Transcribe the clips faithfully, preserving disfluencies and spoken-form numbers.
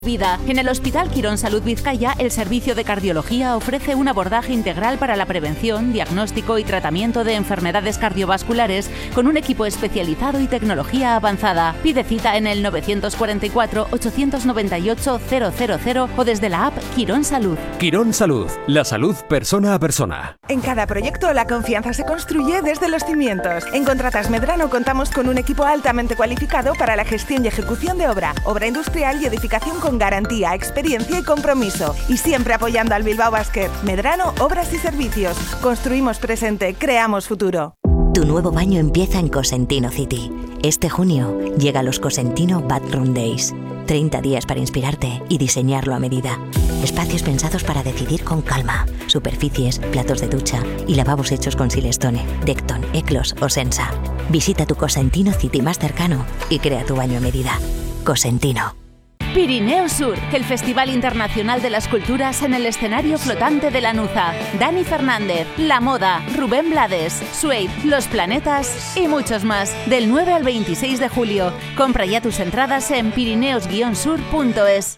Vida. En el Hospital Quirón Salud Vizcaya, el servicio de cardiología ofrece un abordaje integral para la prevención, diagnóstico y tratamiento de enfermedades cardiovasculares con un equipo especializado y tecnología avanzada. Pide cita en el novecientos cuarenta y cuatro, ochocientos noventa y ocho, cero cero cero o desde la app Quirón Salud. Quirón Salud, la salud persona a persona. En cada proyecto la confianza se construye desde los cimientos. En Contratas Medrano contamos con un equipo altamente cualificado para la gestión y ejecución de obra, obra industrial y edificación con garantía, experiencia y compromiso. Y siempre apoyando al Bilbao Basket. Medrano, obras y servicios. Construimos presente, creamos futuro. Tu nuevo baño empieza en Cosentino City. Este junio llega los Cosentino Bathroom Days. treinta días para inspirarte y diseñarlo a medida. Espacios pensados para decidir con calma. Superficies, platos de ducha y lavabos hechos con Silestone, Decton, Eclos o Sensa. Visita tu Cosentino City más cercano y crea tu baño a medida. Cosentino. Pirineo Sur, el Festival Internacional de las Culturas en el escenario flotante de Lanuza. Dani Fernández, La Moda, Rubén Blades, Suede, Los Planetas y muchos más. Del nueve al veintiséis de julio. Compra ya tus entradas en pirineos guion sur punto es.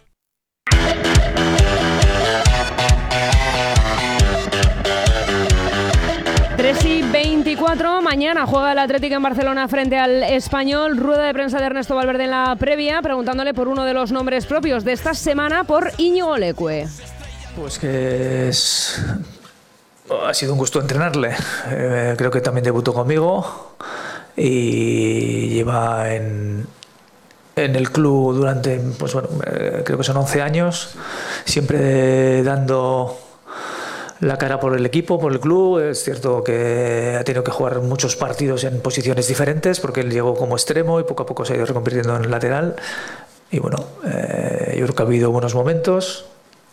tres y veinticuatro, mañana juega el Atlético en Barcelona frente al Español. Rueda de prensa de Ernesto Valverde en la previa, preguntándole por uno de los nombres propios de esta semana, por Íñigo Leque. Pues que es... ha sido un gusto entrenarle. Eh, creo que también debutó conmigo y lleva en, en el club durante, pues bueno, eh, creo que son once años, siempre dando la cara por el equipo, por el club. Es cierto que ha tenido que jugar muchos partidos en posiciones diferentes porque él llegó como extremo y poco a poco se ha ido reconvirtiendo en lateral. Y bueno, eh, yo creo que ha habido buenos momentos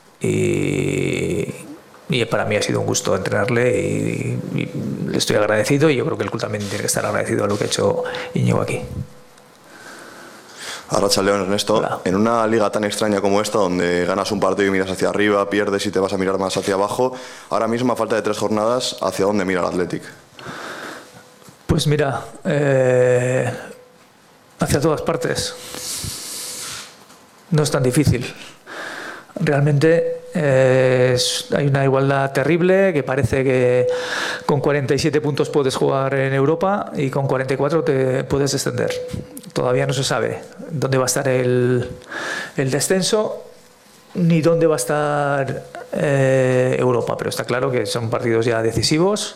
y, y para mí ha sido un gusto entrenarle y, y le estoy agradecido, y yo creo que el club también tiene que estar agradecido a lo que ha hecho Íñigo aquí. Arratsaldeon, Ernesto. Hola. En una liga tan extraña como esta, donde ganas un partido y miras hacia arriba, pierdes y te vas a mirar más hacia abajo, ahora mismo a falta de tres jornadas, ¿hacia dónde mira el Athletic? Pues mira, eh, hacia todas partes. No es tan difícil. Realmente eh, es, hay una igualdad terrible, que parece que con cuarenta y siete puntos puedes jugar en Europa y con cuarenta y cuatro te puedes descender. Todavía no se sabe dónde va a estar el, el descenso ni dónde va a estar eh, Europa, pero está claro que son partidos ya decisivos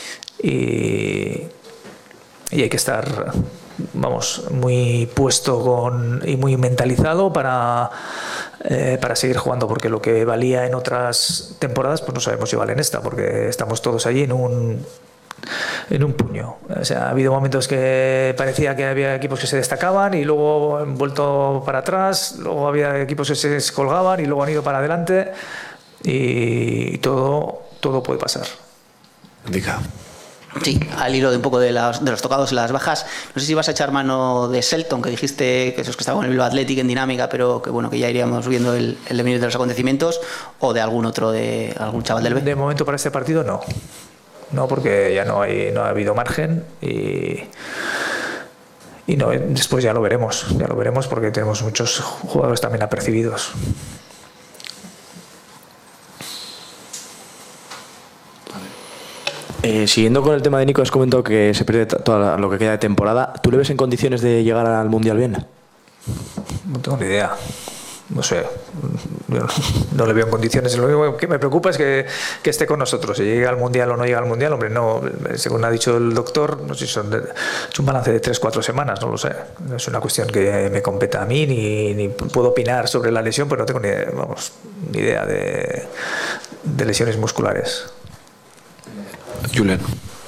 y, y hay que estar, vamos, muy puesto con, y muy mentalizado para, eh, para seguir jugando, porque lo que valía en otras temporadas pues no sabemos si vale en esta, porque estamos todos allí en un en un puño. O sea, ha habido momentos que parecía que había equipos que se destacaban y luego han vuelto para atrás, luego había equipos que se descolgaban y luego han ido para adelante, y todo, todo puede pasar. Indica. Sí, al hilo de un poco de, las, de los tocados y las bajas, no sé si vas a echar mano de Selton, que dijiste que esos que estaban en el Bilbao Athletic en dinámica, pero que bueno, que ya iríamos viendo el, el devenir de los acontecimientos, o de algún otro, de algún chaval del B. De momento para este partido no. No, porque ya no hay, no ha habido margen y, y no, después ya lo veremos, ya lo veremos porque tenemos muchos jugadores también apercibidos. Eh, siguiendo con el tema de Nico, has comentado que se pierde todo lo que queda de temporada. ¿Tú le ves en condiciones de llegar al Mundial bien? No tengo ni idea. No sé, yo no le veo en condiciones. Lo único que me preocupa es que, que esté con nosotros. Si llega al Mundial o no llega al Mundial, hombre, no, según ha dicho el doctor, no sé si son de, es un balance de tres, cuatro semanas, no lo sé. No es una cuestión que me competa a mí, ni, ni puedo opinar sobre la lesión, pero no tengo ni, vamos, ni idea de, de lesiones musculares. Julen.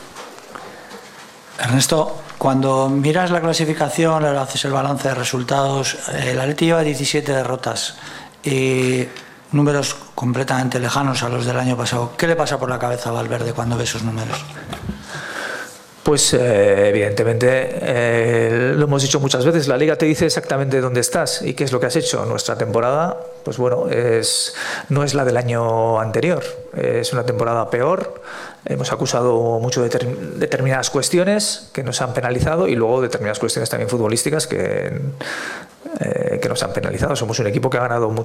Ernesto, cuando miras la clasificación, haces el balance de resultados, el Atleti lleva diecisiete derrotas y números completamente lejanos a los del año pasado. ¿Qué le pasa por la cabeza a Valverde cuando ve esos números? Pues eh, evidentemente, eh, lo hemos dicho muchas veces, la Liga te dice exactamente dónde estás y qué es lo que has hecho. Nuestra temporada, pues bueno, es, no es la del año anterior, es una temporada peor. Hemos acusado mucho de ter- determinadas cuestiones que nos han penalizado y luego determinadas cuestiones también futbolísticas que, eh, que nos han penalizado. Somos un equipo que ha ganado mucho